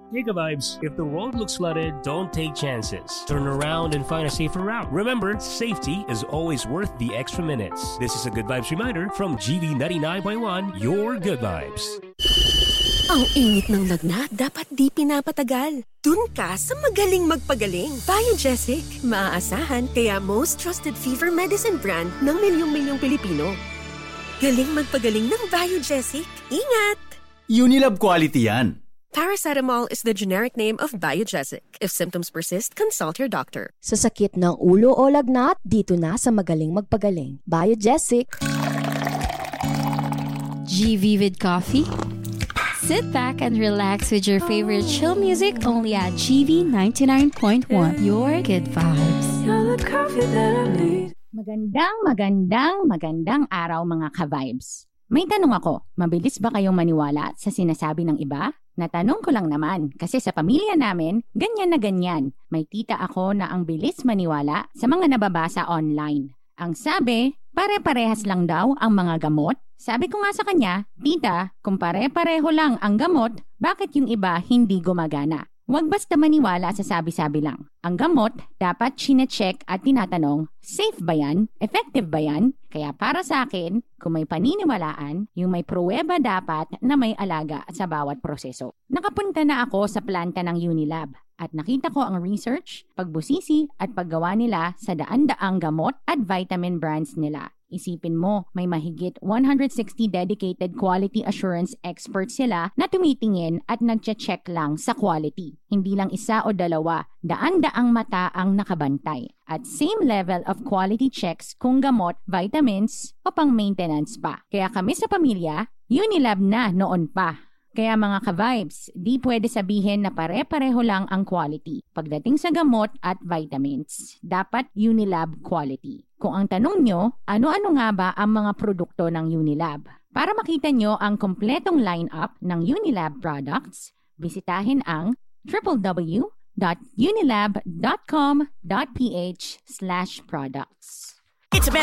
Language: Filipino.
Giga Vibes, if the road looks flooded, don't take chances. Turn around and find a safer route. Remember, safety is always worth the extra minutes. This is a Good Vibes reminder from GV 99.1, your Good Vibes. Ang init ng lagnat, dapat di pinapatagal. Dun ka sa magaling magpagaling. Biogesic, maaasahan, kaya most trusted fever medicine brand ng milyong-milyong Pilipino. Galing magpagaling ng Biogesic. Ingat! Unilab quality yan. Paracetamol is the generic name of Biogesic. If symptoms persist, consult your doctor. Sa sakit ng ulo o lagnat, dito na sa magaling magpagaling. Biogesic. G-Vivid Coffee? Sit back and relax with your favorite chill music only at GV 99.1. Your good vibes. You're the coffee that I need. Magandang araw mga ka-vibes. May tanong ako, mabilis ba kayong maniwala sa sinasabi ng iba? Natanong ko lang naman kasi sa pamilya namin, ganyan na ganyan. May tita ako na ang bilis maniwala sa mga nababasa online. Ang sabi, pare-parehas lang daw ang mga gamot. Sabi ko nga sa kanya, tita, kung pare-pareho lang ang gamot, bakit yung iba hindi gumagana? Huwag basta maniwala sa sabi-sabi lang. Ang gamot, dapat chine-check at tinatanong, safe ba yan? Effective ba yan? Kaya para sa akin, kung may paniniwalaan, yung may pruweba dapat na may alaga sa bawat proseso. Nakapunta na ako sa planta ng Unilab at nakita ko ang research, pagbusisi at paggawa nila sa daan-daang gamot at vitamin brands nila. Isipin mo, may mahigit 160 dedicated quality assurance experts sila na tumitingin at nagche-check lang sa quality. Hindi lang isa o dalawa, daan-daang mata ang nakabantay. At same level of quality checks kung gamot, vitamins o pang maintenance pa. Kaya kami sa pamilya, Unilab na noon pa. Kaya mga ka-vibes, di pwede sabihin na pare-pareho lang ang quality. Pagdating sa gamot at vitamins, dapat Unilab quality. Kung ang tanong nyo, ano-ano nga ba ang mga produkto ng Unilab? Para makita nyo ang kompletong lineup ng Unilab products, bisitahin ang www.unilab.com.ph/products.